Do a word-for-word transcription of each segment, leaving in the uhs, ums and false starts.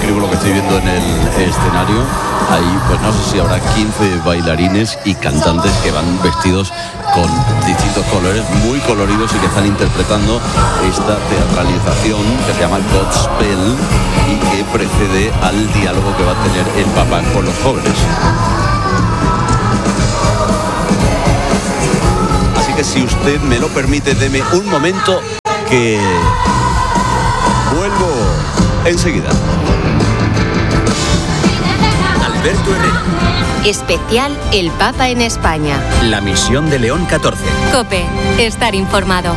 magnífico lo que estoy viendo en el escenario. Hay, pues no sé si habrá quince bailarines y cantantes que van vestidos con distintos colores, muy coloridos, y que están interpretando esta teatralización que se llama Godspell y que precede al diálogo que va a tener el Papa con los jóvenes. Así que, si usted me lo permite, deme un momento que vuelvo enseguida. Alberto Herrera. Especial El Papa en España. La misión de León catorce. COPE. Estar informado.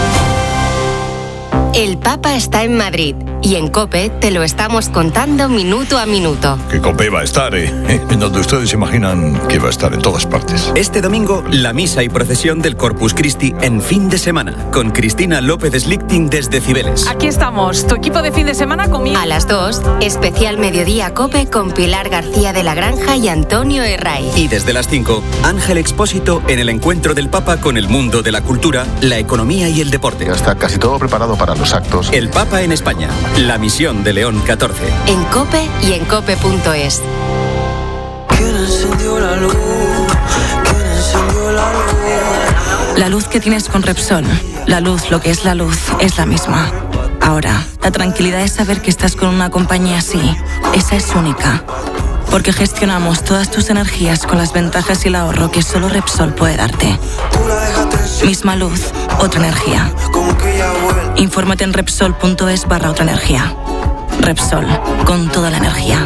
El Papa está en Madrid y en COPE te lo estamos contando minuto a minuto. Que COPE va a estar, ¿eh? En donde ustedes imaginan que va a estar, en todas partes. Este domingo, la misa y procesión del Corpus Christi en fin de semana, con Cristina López Slichting desde Cibeles. Aquí estamos, tu equipo de fin de semana conmigo. A las dos, especial Mediodía COPE con Pilar García de la Granja y Antonio Herraiz. Y desde las cinco, Ángel Expósito en el encuentro del Papa con el mundo de la cultura, la economía y el deporte. Ya está casi todo preparado para los actos. El Papa en España, la misión de León catorce. En COPE y en cope punto es. ¿Quién encendió la luz? ¿Quién encendió la luz? La luz que tienes con Repsol, la luz, lo que es la luz, es la misma. Ahora, la tranquilidad es saber que estás con una compañía así. Esa es única. Porque gestionamos todas tus energías con las ventajas y el ahorro que solo Repsol puede darte. Misma luz, otra energía. Infórmate en Repsol punto es barra otra energía. Repsol, con toda la energía.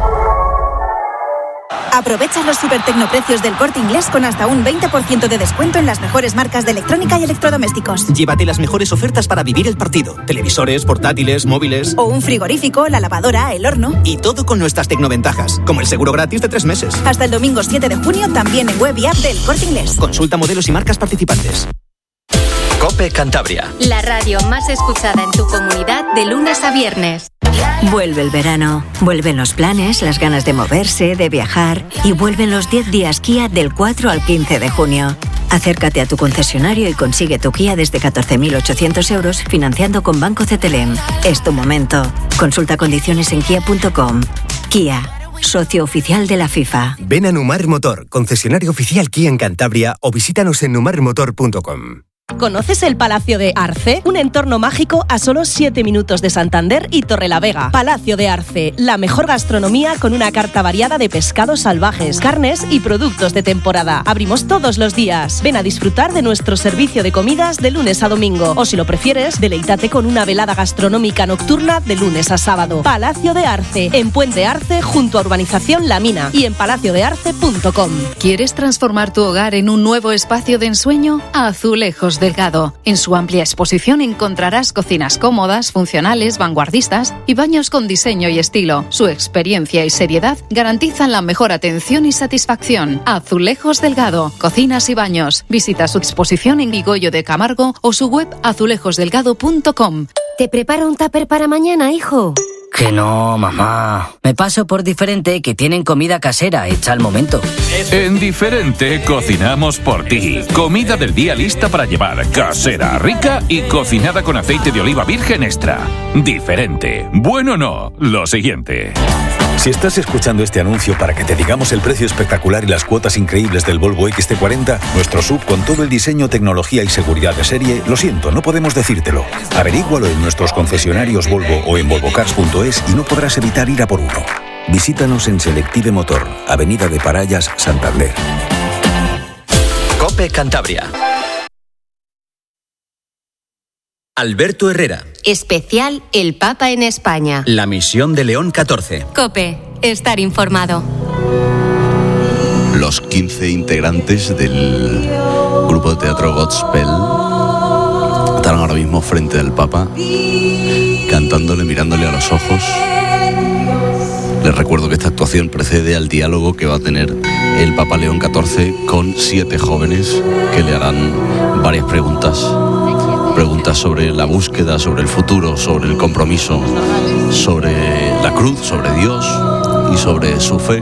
Aprovecha los supertecnoprecios del Corte Inglés con hasta un veinte por ciento de descuento en las mejores marcas de electrónica y electrodomésticos. Llévate las mejores ofertas para vivir el partido. Televisores, portátiles, móviles. O un frigorífico, la lavadora, el horno. Y todo con nuestras tecnoventajas, como el seguro gratis de tres meses. Hasta el domingo siete de junio, también en web y app del Corte Inglés. Consulta modelos y marcas participantes. COPE Cantabria. La radio más escuchada en tu comunidad de lunes a viernes. Vuelve el verano, vuelven los planes, las ganas de moverse, de viajar, y vuelven los diez días Kia del cuatro al quince de junio. Acércate a tu concesionario y consigue tu Kia desde catorce mil ochocientos euros financiando con Banco C T L E M. Es tu momento. Consulta condiciones en kia punto com. Kia, socio oficial de la FIFA. Ven a Numar Motor, concesionario oficial Kia en Cantabria, o visítanos en numar motor punto com. ¿Conoces el Palacio de Arce? Un entorno mágico a solo siete minutos de Santander y Torrelavega. Palacio de Arce, la mejor gastronomía con una carta variada de pescados salvajes, carnes y productos de temporada. Abrimos todos los días. Ven a disfrutar de nuestro servicio de comidas de lunes a domingo. O si lo prefieres, deleítate con una velada gastronómica nocturna de lunes a sábado. Palacio de Arce, en Puente Arce, junto a Urbanización La Mina, y en palacio de arce punto com. ¿Quieres transformar tu hogar en un nuevo espacio de ensueño? Azulejos Delgado. En su amplia exposición encontrarás cocinas cómodas, funcionales, vanguardistas y baños con diseño y estilo. Su experiencia y seriedad garantizan la mejor atención y satisfacción. Azulejos Delgado, cocinas y baños. Visita su exposición en Vigoyo de Camargo o su web azulejos delgado punto com. ¿Te preparo un tupper para mañana, hijo? Que no, mamá. Me paso por Diferente, que tienen comida casera hecha al momento. En Diferente cocinamos por ti. Comida del día lista para llevar, casera, rica y cocinada con aceite de oliva virgen extra. Diferente. Bueno, no. Lo siguiente. Si estás escuchando este anuncio para que te digamos el precio espectacular y las cuotas increíbles del Volvo X C cuarenta, nuestro sub con todo el diseño, tecnología y seguridad de serie, lo siento, no podemos decírtelo. Averígualo en nuestros concesionarios Volvo o en volvo cars punto es y no podrás evitar ir a por uno. Visítanos en Selective Motor, Avenida de Parayas, Santander. COPE Cantabria. Alberto Herrera. Especial El Papa en España. La misión de León catorce. COPE. Estar informado. Los quince integrantes del grupo de teatro Godspell están ahora mismo frente al Papa, cantándole, mirándole a los ojos. Les recuerdo que esta actuación precede al diálogo que va a tener el Papa León catorce con siete jóvenes que le harán varias preguntas. Preguntas sobre la búsqueda, sobre el futuro, sobre el compromiso, sobre la cruz, sobre Dios y sobre su fe.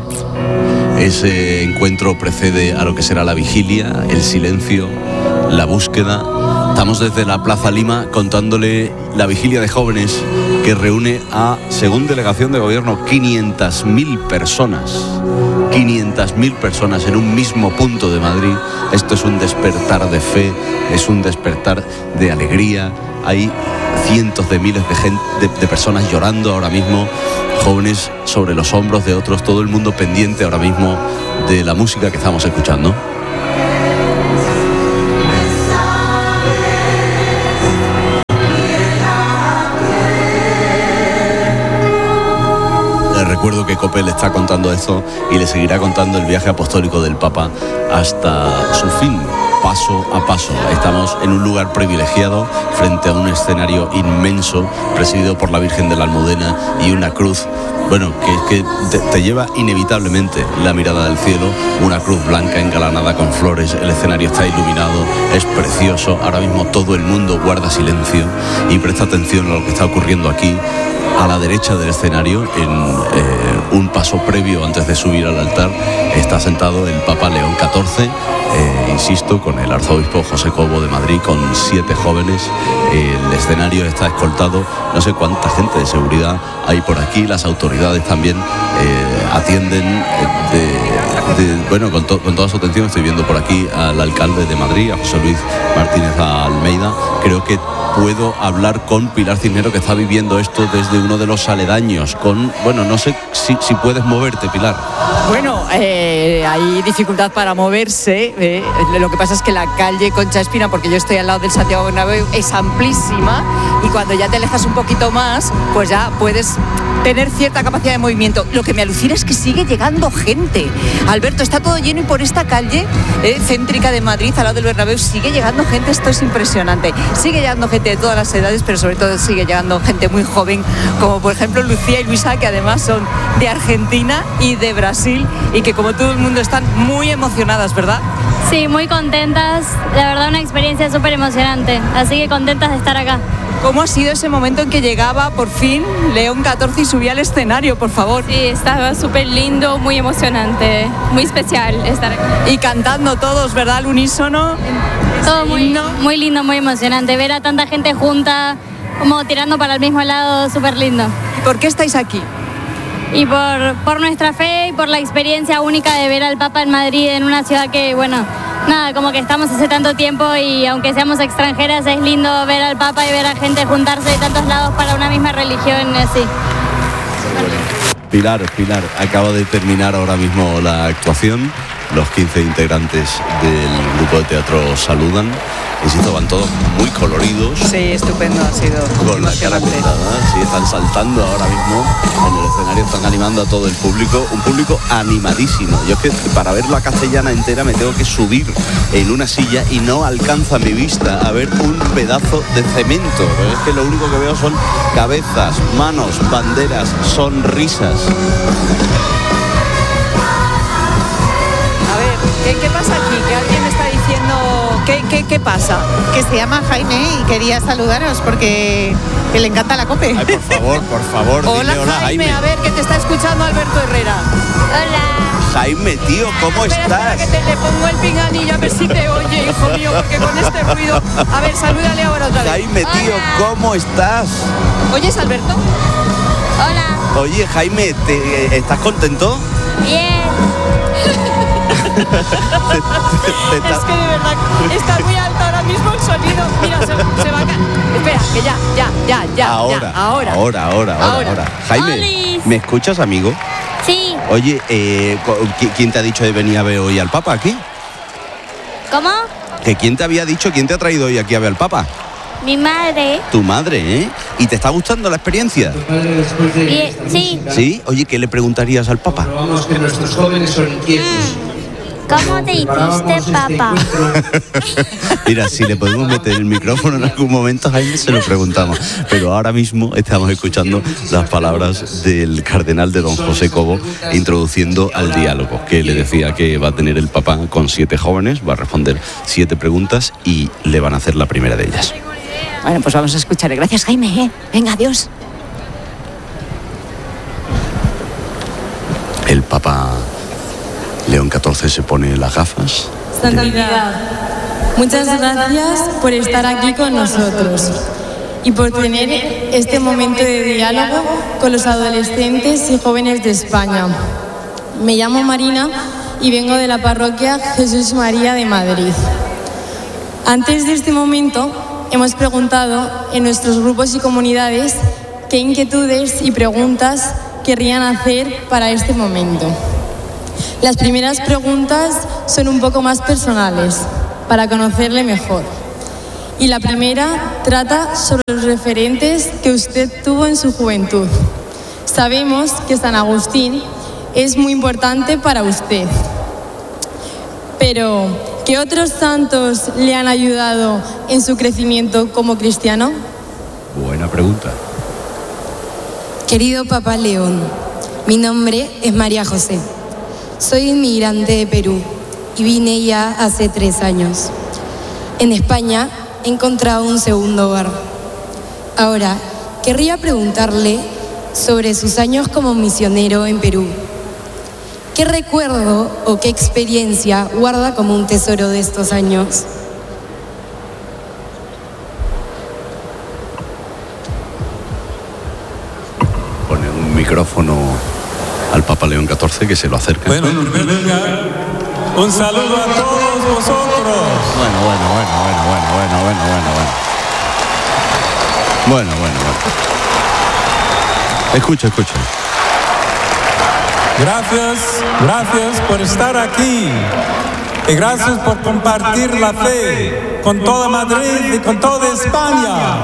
Ese encuentro precede a lo que será la vigilia, el silencio, la búsqueda Estamos desde la Plaza Lima contándole la vigilia de jóvenes que reúne a, según delegación de gobierno, quinientas mil personas. quinientas mil personas en un mismo punto de Madrid. Esto es un despertar de fe, es un despertar de alegría. Hay cientos de miles de, gente, de, de personas llorando ahora mismo, jóvenes sobre los hombros de otros, todo el mundo pendiente ahora mismo de la música que estamos escuchando. Recuerdo que COPE le está contando esto y le seguirá contando el viaje apostólico del Papa hasta su fin, paso a paso. Estamos en un lugar privilegiado frente a un escenario inmenso presidido por la Virgen de la Almudena y una cruz, bueno, que, que te, te lleva inevitablemente la mirada del cielo, una cruz blanca engalanada con flores. El escenario está iluminado, es precioso. Ahora mismo todo el mundo guarda silencio y presta atención a lo que está ocurriendo aquí. A la derecha del escenario, en eh, un paso previo antes de subir al altar, está sentado el Papa León catorce, eh, insisto, con el arzobispo José Cobo de Madrid, con siete jóvenes. El escenario está escoltado, no sé cuánta gente de seguridad hay por aquí. Las autoridades también eh, atienden de, de, bueno, con, to, con toda su atención. Estoy viendo por aquí al alcalde de Madrid, a José Luis Martínez Almeida. Creo que puedo hablar con Pilar Cisneros, que está viviendo esto desde uno de los aledaños, con, bueno, no sé si, si puedes moverte, Pilar. Bueno, eh, hay dificultad para moverse, eh, lo que pasa es que la calle Concha Espina, porque yo estoy al lado del Santiago Bernabéu, es amplísima y cuando ya te alejas un poquito más, pues ya puedes tener cierta capacidad de movimiento. Lo que me alucina es que sigue llegando gente. Alberto, está todo lleno y por esta calle eh, céntrica de Madrid, al lado del Bernabéu, sigue llegando gente. Esto es impresionante. Sigue llegando gente de todas las edades, pero sobre todo sigue llegando gente muy joven, como por ejemplo Lucía y Luisa, que además son de Argentina y de Brasil y que como todo el mundo están muy emocionadas, ¿verdad? Sí, muy contentas. La verdad, una experiencia súper emocionante. Así que contentas de estar acá. ¿Cómo ha sido ese momento en que llegaba por fin León catorce y subía al escenario, por favor? Sí, estaba súper lindo, muy emocionante, muy especial estar aquí. Y cantando todos, ¿verdad? Al unísono. Todo muy, muy lindo, muy emocionante. Ver a tanta gente junta, como tirando para el mismo lado, súper lindo. ¿Por qué estáis aquí? Y por, por nuestra fe y por la experiencia única de ver al Papa en Madrid, en una ciudad que, bueno, nada, como que estamos hace tanto tiempo y aunque seamos extranjeras es lindo ver al Papa y ver a gente juntarse de tantos lados para una misma religión, así. Pilar, Pilar, acaba de terminar ahora mismo la actuación. Los quince integrantes del grupo de teatro saludan. Insisto, van todos muy coloridos. Sí, estupendo ha sido. Con la cara pintada, sí, están saltando ahora mismo en el escenario, están animando a todo el público. Un público animadísimo. Yo es que para ver la castellana entera me tengo que subir en una silla y no alcanza mi vista a ver un pedazo de cemento. Pero es que lo único que veo son cabezas, manos, banderas, sonrisas. ¿Qué, ¿Qué pasa aquí? Que alguien me está diciendo... ¿Qué, qué, qué pasa? Que se llama Jaime y quería saludaros porque que le encanta la COPE. Ay, por favor, por favor, hola, dile hola, Jaime. Jaime. A ver, que te está escuchando Alberto Herrera. Hola. Jaime, tío, ¿cómo espera, estás? Espera, que te le pongo el pinganillo a ver si te oye, hijo mío, porque con este ruido... A ver, salúdale ahora otra vez. Jaime, tío, hola. ¿cómo estás? ¿Oyes, Alberto? Hola. Oye, Jaime, ¿te, ¿estás contento? Bien. te, te, te, es que de verdad está muy alto ahora mismo el sonido. Mira, se, se va a caer. Espera, que ya, ya, ya, ya. Ahora, ya, ahora. Ahora, ahora, ahora, ahora. ahora. Jaime, Olis. ¿me escuchas, amigo? Sí. Oye, eh, ¿quién te ha dicho de venir a ver hoy al Papa aquí? ¿Cómo? ¿Que quién te había dicho, quién te ha traído hoy aquí a ver al Papa? Mi madre. Tu madre, ¿eh? ¿Y te está gustando la experiencia? Bien, sí. ¿Sí? Oye, ¿qué le preguntarías al Papa? Vamos, que nuestros jóvenes son inquietos. ¿Cómo te hiciste, papá? Mira, si le podemos meter el micrófono en algún momento, Jaime, se lo preguntamos. Pero ahora mismo estamos escuchando las palabras del cardenal de don José Cobo introduciendo al diálogo, que le decía que va a tener el Papa con siete jóvenes, va a responder siete preguntas y le van a hacer la primera de ellas. Bueno, pues vamos a escuchar. Gracias, Jaime. ¿eh? Venga, adiós. El Papa León catorce se pone las gafas. Santidad, Muchas gracias por estar aquí con nosotros y por tener este momento de diálogo con los adolescentes y jóvenes de España. Me llamo Marina y vengo de la parroquia Jesús María de Madrid. Antes de este momento hemos preguntado en nuestros grupos y comunidades qué inquietudes y preguntas querrían hacer para este momento. Las primeras preguntas son un poco más personales, para conocerle mejor. Y la primera trata sobre los referentes que usted tuvo en su juventud. Sabemos que San Agustín es muy importante para usted. Pero, ¿qué otros santos le han ayudado en su crecimiento como cristiano? Buena pregunta. Querido Papá León, mi nombre es María José. Soy inmigrante de Perú y vine ya hace tres años. En España he encontrado un segundo hogar. Ahora, querría preguntarle sobre sus años como misionero en Perú. ¿Qué recuerdo o qué experiencia guarda como un tesoro de estos años? Pone un micrófono al Papa León catorce que se lo acerca. Bueno, en primer lugar, un saludo a todos vosotros. Bueno, bueno, bueno, bueno, bueno, bueno, bueno, bueno, bueno. Bueno, bueno, bueno. Escucha, escucha. Gracias, gracias por estar aquí. Y gracias por compartir la fe con toda Madrid y con toda España.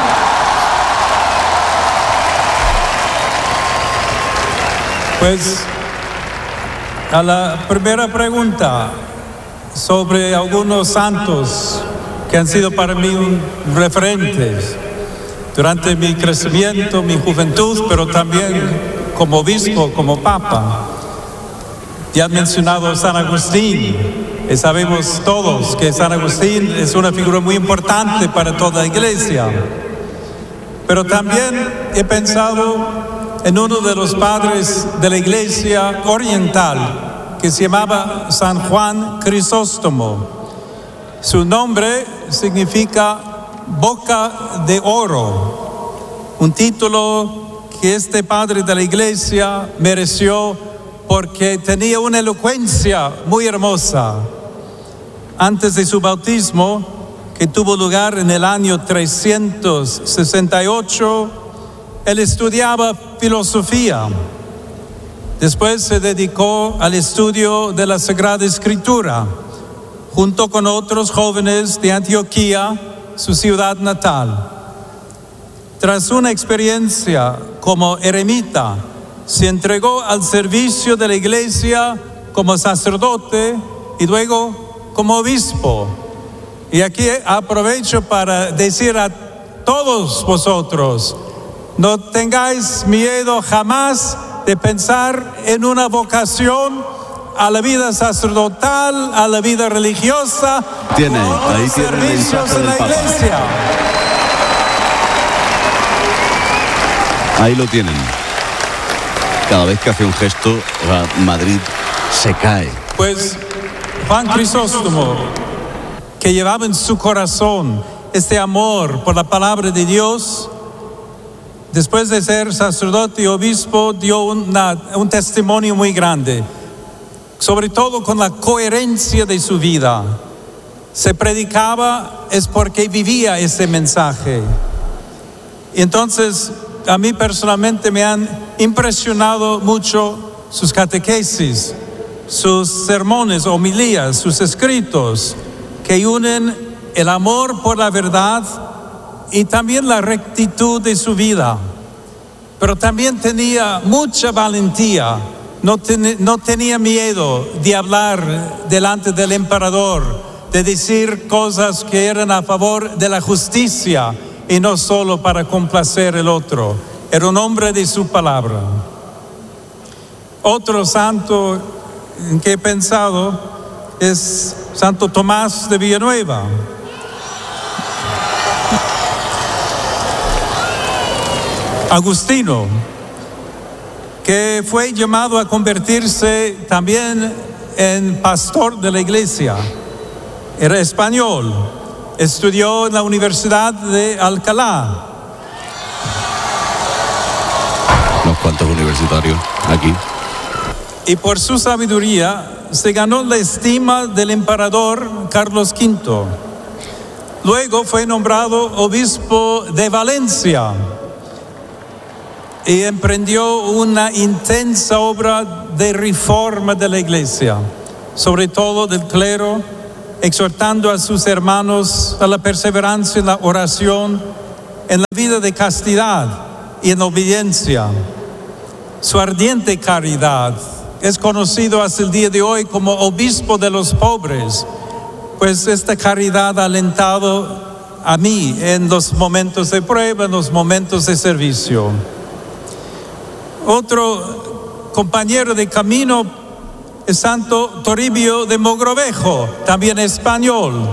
Pues, a la primera pregunta sobre algunos santos que han sido para mí un referentes durante mi crecimiento, mi juventud, pero también como obispo, como papa. Ya han mencionado a San Agustín, y sabemos todos que San Agustín es una figura muy importante para toda la iglesia. Pero también he pensado en uno de los padres de la iglesia oriental, que se llamaba San Juan Crisóstomo. Su nombre significa boca de oro, un título que este padre de la iglesia mereció porque tenía una elocuencia muy hermosa. Antes de su bautismo, que tuvo lugar en el año trescientos sesenta y ocho, él estudiaba filosofía. Después se dedicó al estudio de la Sagrada Escritura, junto con otros jóvenes de Antioquía, su ciudad natal. Tras una experiencia como eremita, se entregó al servicio de la iglesia como sacerdote y luego como obispo. Y aquí aprovecho para decir a todos vosotros, no tengáis miedo jamás de pensar en una vocación a la vida sacerdotal, a la vida religiosa. Tiene, ahí tiene el mensaje del Papa. Iglesia. Ahí lo tienen. Cada vez que hace un gesto, Madrid se cae. Pues Juan Crisóstomo, que llevaba en su corazón este amor por la palabra de Dios, después de ser sacerdote y obispo, dio una, un testimonio muy grande, sobre todo con la coherencia de su vida. Se predicaba es porque vivía ese mensaje. Y entonces, a mí personalmente me han impresionado mucho sus catequesis, sus sermones, homilías, sus escritos, que unen el amor por la verdad y también la rectitud de su vida. Pero también tenía mucha valentía, no, ten, no tenía miedo de hablar delante del emperador, de decir cosas que eran a favor de la justicia y no solo para complacer el otro. Era un hombre de su palabra. Otro santo en que he pensado es Santo Tomás de Villanueva. Agustino, que fue llamado a convertirse también en pastor de la iglesia. Era español. Estudió en la Universidad de Alcalá. Unos cuantos universitarios aquí. Y por su sabiduría se ganó la estima del emperador Carlos quinto. Luego fue nombrado obispo de Valencia y emprendió una intensa obra de reforma de la iglesia, sobre todo del clero, exhortando a sus hermanos a la perseverancia en la oración, en la vida de castidad y en obediencia. Su ardiente caridad es conocido hasta el día de hoy como obispo de los pobres, pues esta caridad ha alentado a mí en los momentos de prueba, en los momentos de servicio. Otro compañero de camino es Santo Toribio de Mogrovejo, también español.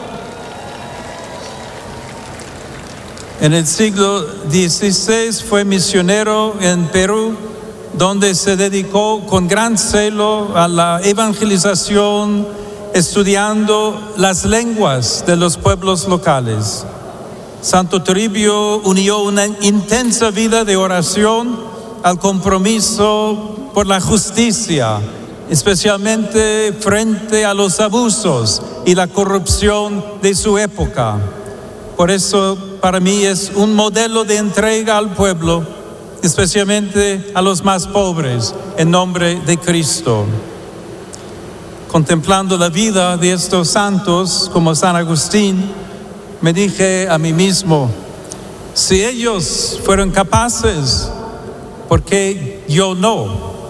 En el siglo dieciséis fue misionero en Perú, donde se dedicó con gran celo a la evangelización, estudiando las lenguas de los pueblos locales. Santo Toribio unió una intensa vida de oración al compromiso por la justicia, especialmente frente a los abusos y la corrupción de su época. Por eso, para mí es un modelo de entrega al pueblo, especialmente a los más pobres, en nombre de Cristo. Contemplando la vida de estos santos, como San Agustín, me dije a mí mismo, si ellos fueron capaces, ¿por qué yo no?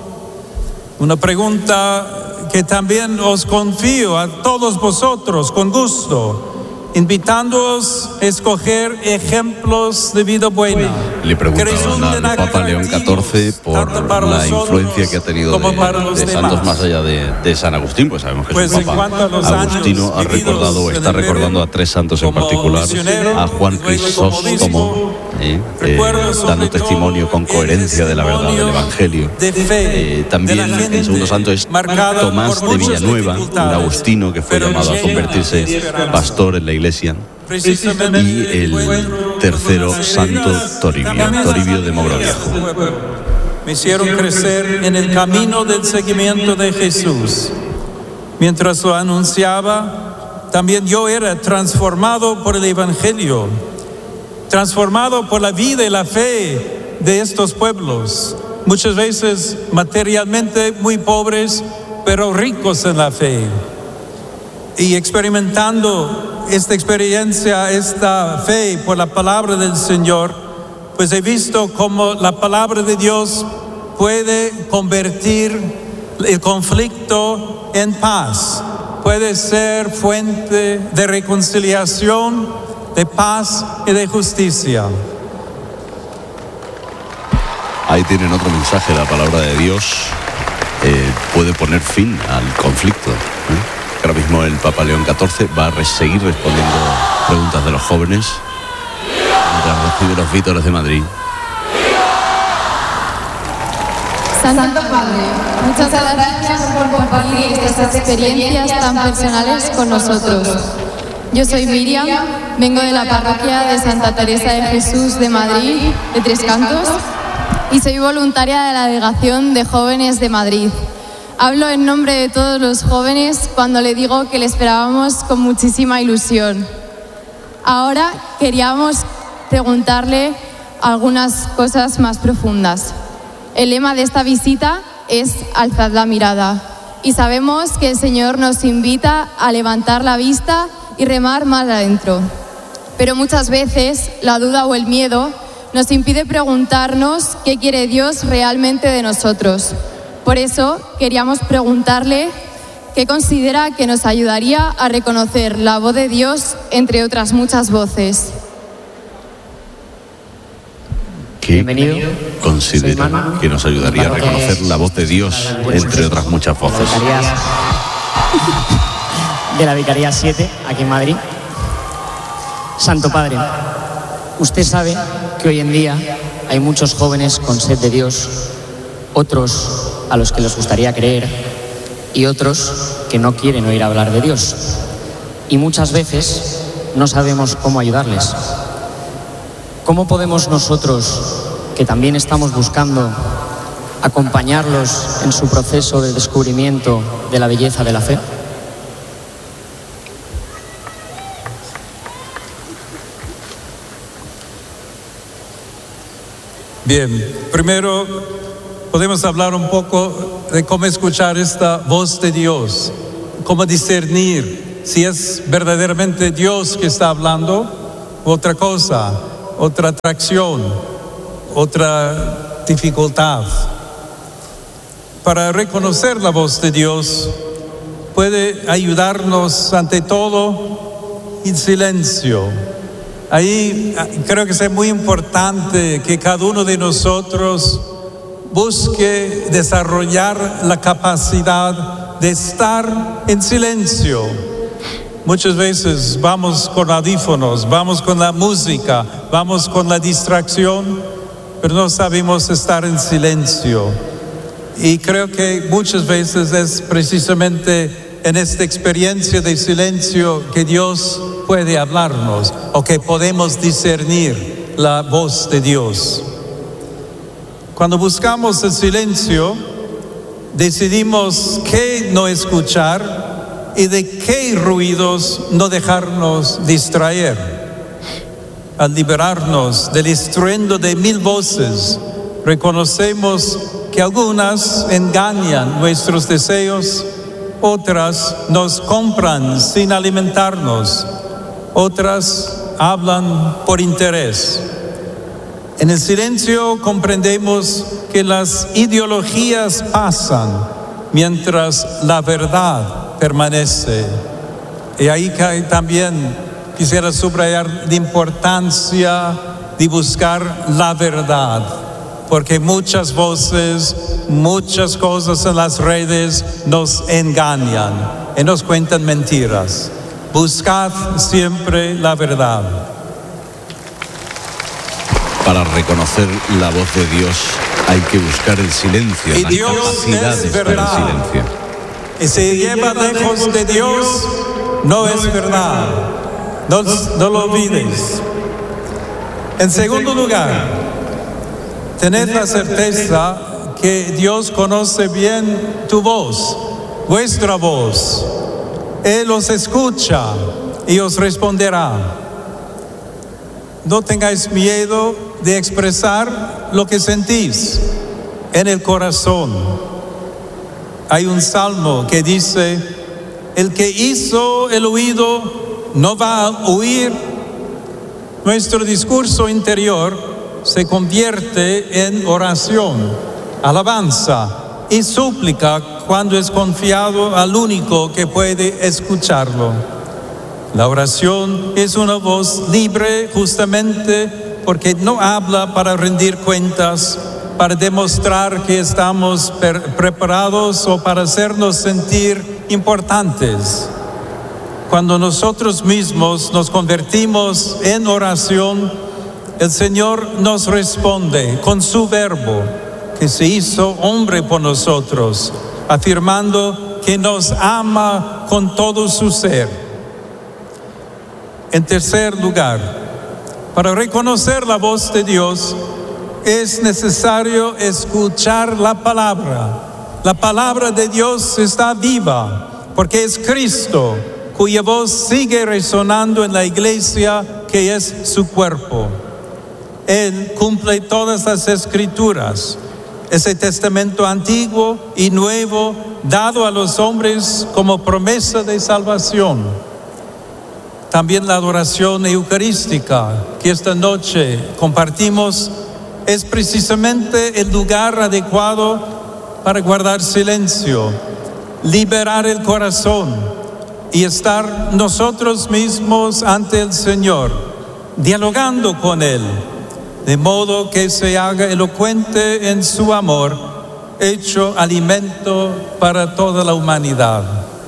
Una pregunta que también os confío a todos vosotros con gusto, invitándoos a escoger ejemplos de vida buena. Le preguntaban al Papa León catorce por la influencia que ha tenido de, de santos más allá de, de San Agustín, pues sabemos que pues su Papa Agustino ha recordado, está recordando a tres santos en particular, a Juan Crisóstomo, eh, eh, dando testimonio con coherencia de la verdad del Evangelio. Eh, también el segundo santo es Tomás de Villanueva, un agustino que fue llamado a convertirse pastor en la iglesia. Y el tercero, Santo Toribio, Toribio de Mogrovejo. Me hicieron crecer en el camino del seguimiento de Jesús. Mientras lo anunciaba, también yo era transformado por el Evangelio, transformado por la vida y la fe de estos pueblos, muchas veces materialmente muy pobres, pero ricos en la fe. Y experimentando esta experiencia, esta fe por la palabra del Señor, pues he visto cómo la palabra de Dios puede convertir el conflicto en paz, puede ser fuente de reconciliación, de paz y de justicia. Ahí tienen otro mensaje, la palabra de Dios eh, puede poner fin al conflicto, ¿eh? Ahora mismo el Papa León catorce va a seguir respondiendo preguntas de los jóvenes mientras recibe los vítores de Madrid. Santo Padre, muchas gracias por compartir estas experiencias tan personales con nosotros. Yo soy Miriam, vengo de la parroquia de Santa Teresa de Jesús de Madrid, de Tres Cantos, y soy voluntaria de la Delegación de Jóvenes de Madrid. Hablo en nombre de todos los jóvenes cuando le digo que le esperábamos con muchísima ilusión. Ahora queríamos preguntarle algunas cosas más profundas. El lema de esta visita es Alzad la mirada, y sabemos que el Señor nos invita a levantar la vista y remar más adentro. Pero muchas veces la duda o el miedo nos impide preguntarnos qué quiere Dios realmente de nosotros. Por eso queríamos preguntarle qué considera que nos ayudaría a reconocer la voz de Dios entre otras muchas voces. ¿Qué considera que nos ayudaría a reconocer la voz de Dios entre otras muchas voces? De la Vicaría siete, aquí en Madrid. Santo Padre, usted sabe que hoy en día hay muchos jóvenes con sed de Dios, otros a los que les gustaría creer y otros que no quieren oír hablar de Dios. y muchas veces no sabemos cómo ayudarles. ¿Cómo podemos nosotros, que también estamos buscando acompañarlos en su proceso de descubrimiento de la belleza de la fe? Bien, primero podemos hablar un poco de cómo escuchar esta voz de Dios, cómo discernir si es verdaderamente Dios que está hablando, otra cosa, otra atracción, otra dificultad. Para reconocer la voz de Dios puede ayudarnos ante todo el silencio. Ahí creo que es muy importante que cada uno de nosotros busque desarrollar la capacidad de estar en silencio. Muchas veces vamos con audífonos, vamos con la música, vamos con la distracción, pero no sabemos estar en silencio. Y creo que muchas veces es precisamente en esta experiencia de silencio que Dios puede hablarnos o que podemos discernir la voz de Dios. Cuando buscamos el silencio, decidimos qué no escuchar y de qué ruidos no dejarnos distraer. Al liberarnos del estruendo de mil voces, reconocemos que algunas engañan nuestros deseos, otras nos compran sin alimentarnos, otras hablan por interés. En el silencio comprendemos que las ideologías pasan mientras la verdad permanece. Y ahí también quisiera subrayar la importancia de buscar la verdad, porque muchas voces, muchas cosas en las redes nos engañan y nos cuentan mentiras. Buscad siempre la verdad. Para reconocer la voz de Dios hay que buscar el silencio, y la Dios capacidad es de estar verdad. en silencio. Y si lleva lejos de Dios, no es verdad. No, no lo olvides. En segundo lugar, tened la certeza que Dios conoce bien tu voz, vuestra voz. Él os escucha y os responderá. No tengáis miedo de expresar lo que sentís en el corazón. Hay un salmo que dice: el que hizo el oído no va a oír. Nuestro discurso interior se convierte en oración, alabanza y súplica cuando es confiado al único que puede escucharlo. La oración es una voz libre justamente porque no habla para rendir cuentas, para demostrar que estamos preparados o para hacernos sentir importantes. Cuando nosotros mismos nos convertimos en oración, el Señor nos responde con su verbo, que se hizo hombre por nosotros, afirmando que nos ama con todo su ser. En tercer lugar, para reconocer la voz de Dios es necesario escuchar la palabra. La palabra de Dios está viva porque es Cristo, cuya voz sigue resonando en la iglesia que es su cuerpo. Él cumple todas las escrituras, ese testamento antiguo y nuevo dado a los hombres como promesa de salvación. También la adoración eucarística que esta noche compartimos es precisamente el lugar adecuado para guardar silencio, liberar el corazón y estar nosotros mismos ante el Señor, dialogando con Él, de modo que se haga elocuente en su amor, hecho alimento para toda la humanidad.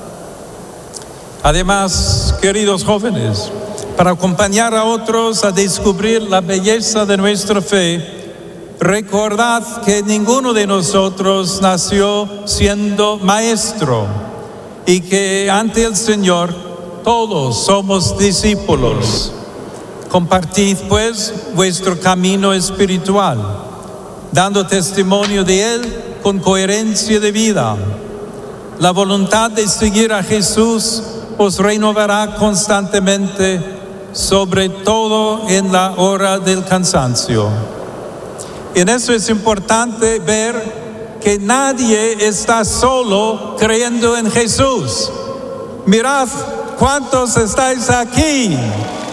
Además, queridos jóvenes, para acompañar a otros a descubrir la belleza de nuestra fe, recordad que ninguno de nosotros nació siendo maestro y que ante el Señor todos somos discípulos. Compartid pues vuestro camino espiritual, dando testimonio de él con coherencia de vida. La voluntad de seguir a Jesús os renovará constantemente, sobre todo en la hora del cansancio. En eso es importante ver que nadie está solo creyendo en Jesús. Mirad cuántos estáis aquí.